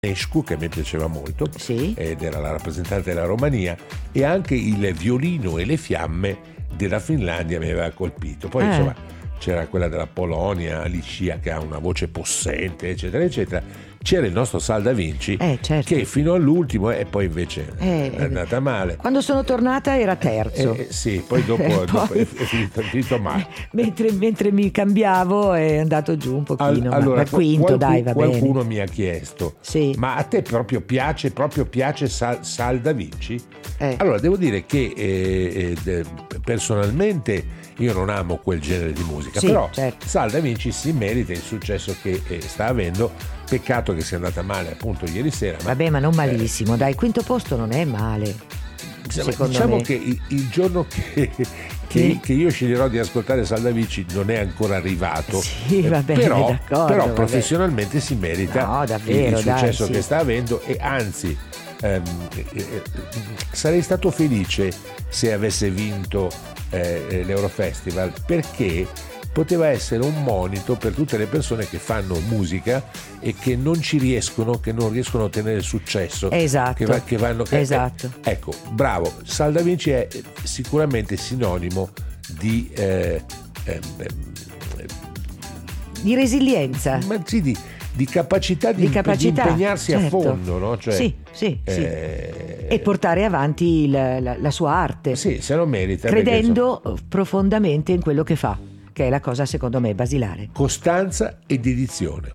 Escu, che a me piaceva molto, Sì. ed era la rappresentante della Romania, e anche il violino e le fiamme della Finlandia mi aveva colpito. Poi insomma c'era quella della Polonia, Alicia, che ha una voce possente, eccetera eccetera. C'era il nostro Sal Da Vinci, certo. che fino all'ultimo e poi invece è andata male. Quando sono tornata era terzo. Sì, poi dopo è finito male. Mentre mi cambiavo è andato giù un pochino. Allora, ma quinto, dai, va bene. Qualcuno mi ha chiesto: sì. Ma a te proprio piace Sal Da Vinci? Allora, devo dire che personalmente io non amo quel genere di musica, sì, però certo. Sal Da Vinci si merita il successo che sta avendo. Peccato che sia andata male appunto ieri sera. Vabbè, ma non malissimo, dai, quinto posto non è male. Diciamo me. che il giorno che io sceglierò di ascoltare Sal Da Vinci non è ancora arrivato. Sì, va bene, però d'accordo, professionalmente si merita davvero, il successo sì. che sta avendo, e anzi sarei stato felice se avesse vinto l'Eurofestival, perché poteva essere un monito per tutte le persone che fanno musica e che non riescono a ottenere successo. Esatto. Esatto. Ecco, bravo. Sal Da Vinci è sicuramente sinonimo di resilienza. Ma sì, di capacità di impegnarsi certo. a fondo, no? Cioè, sì. E portare avanti la sua arte. Sì, se lo merita. Credendo profondamente in quello che fa, che è la cosa secondo me basilare. Costanza e dedizione.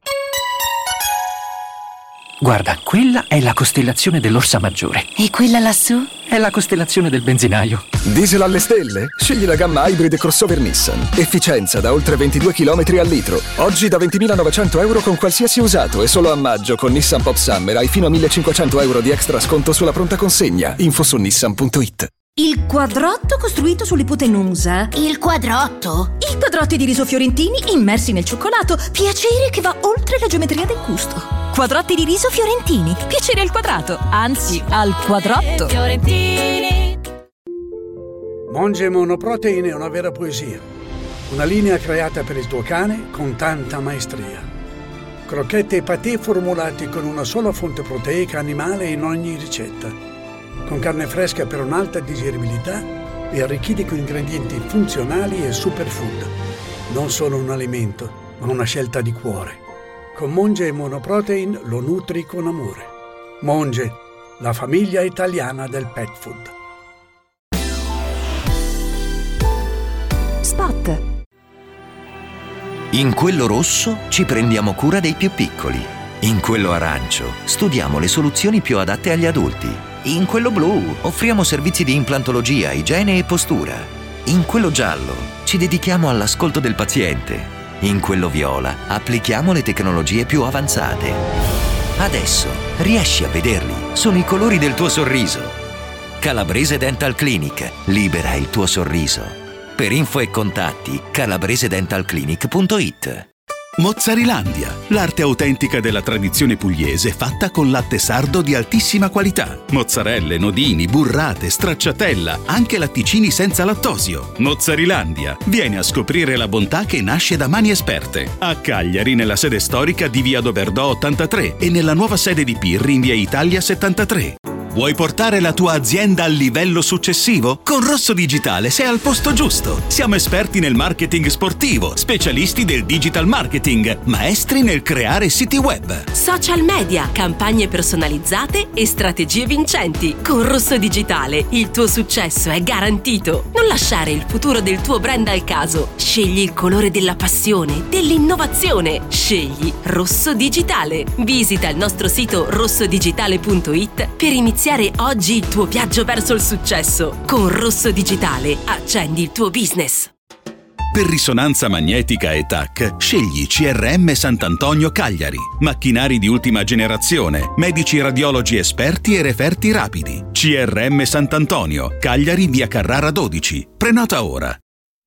Guarda, quella è la costellazione dell'Orsa Maggiore. E quella lassù? È la costellazione del benzinaio. Diesel alle stelle? Scegli la gamma Hybrid crossover Nissan. Efficienza da oltre 22 km al litro. Oggi da 20.900 euro con qualsiasi usato, e solo a maggio con Nissan Pop Summer hai fino a 1.500 euro di extra sconto sulla pronta consegna. Info su nissan.it. Il quadrotto costruito sull'ipotenusa. Il quadrotto? I quadrotti di riso fiorentini immersi nel cioccolato. Piacere che va oltre la geometria del gusto. Quadrotti di riso fiorentini. Piacere al quadrato, anzi al quadrotto. Fiorentini. Monge Monoprotein è una vera poesia. Una linea creata per il tuo cane con tanta maestria. Crocchette e patè formulati con una sola fonte proteica animale in ogni ricetta. Con carne fresca per un'alta digeribilità e arricchiti con ingredienti funzionali e superfood. Non solo un alimento, ma una scelta di cuore. Con Monge Monoprotein lo nutri con amore. Monge, la famiglia italiana del pet food. Spot. In quello rosso ci prendiamo cura dei più piccoli. In quello arancio studiamo le soluzioni più adatte agli adulti. In quello blu offriamo servizi di implantologia, igiene e postura. In quello giallo ci dedichiamo all'ascolto del paziente. In quello viola applichiamo le tecnologie più avanzate. Adesso riesci a vederli, sono i colori del tuo sorriso. Calabrese Dental Clinic, libera il tuo sorriso. Per info e contatti calabresedentalclinic.it. Mozzarilandia, l'arte autentica della tradizione pugliese fatta con latte sardo di altissima qualità. Mozzarelle, nodini, burrate, stracciatella, anche latticini senza lattosio. Mozzarilandia, vieni a scoprire la bontà che nasce da mani esperte. A Cagliari, nella sede storica di Via Doverdò 83 e nella nuova sede di Pirri in Via Italia 73. Vuoi portare la tua azienda al livello successivo? Con Rosso Digitale sei al posto giusto. Siamo esperti nel marketing sportivo, specialisti del digital marketing, maestri nel creare siti web, social media, campagne personalizzate e strategie vincenti. Con Rosso Digitale il tuo successo è garantito. Non lasciare il futuro del tuo brand al caso. Scegli il colore della passione, dell'innovazione. Scegli Rosso Digitale. Visita il nostro sito rossodigitale.it per iniziare oggi il tuo viaggio verso il successo. Con Rosso Digitale accendi il tuo business. Per risonanza magnetica e TAC, scegli CRM Sant'Antonio Cagliari. Macchinari di ultima generazione, medici radiologi esperti e referti rapidi. CRM Sant'Antonio, Cagliari, via Carrara 12. Prenota ora.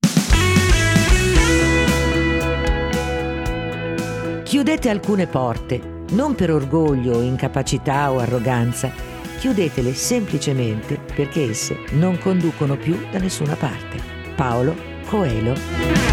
Chiudete alcune porte, non per orgoglio, incapacità o arroganza. Chiudetele semplicemente perché esse non conducono più da nessuna parte. Paolo Coelho.